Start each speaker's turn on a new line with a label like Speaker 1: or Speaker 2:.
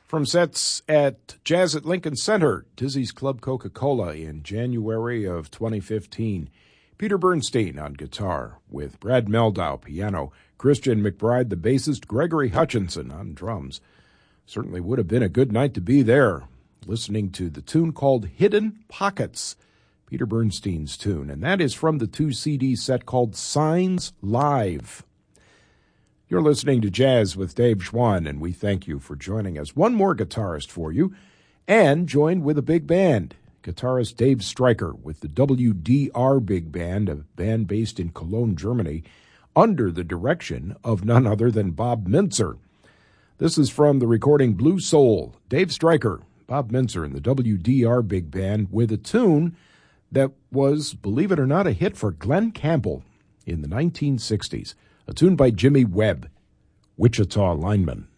Speaker 1: From sets at Jazz at Lincoln Center, Dizzy's Club Coca-Cola in January of 2015. Peter Bernstein on guitar, with Brad Meldau piano, Christian McBride the bassist, Gregory Hutchinson on drums. Certainly would have been a good night to be there, listening to the tune called Hidden Pockets, Peter Bernstein's tune, and that is from the 2-CD set called Signs Live. You're listening to Jazz with Dave Schwann, and we thank you for joining us. One more guitarist for you, and joined with a big band. Guitarist Dave Stryker with the WDR Big Band, a band based in Cologne, Germany, under the direction of none other than Bob Mintzer. This is from the recording Blue Soul. Dave Stryker, Bob Mintzer, and the WDR Big Band with a tune that was, believe it or not, a hit for Glen Campbell in the 1960s. A tune by Jimmy Webb, Wichita Lineman.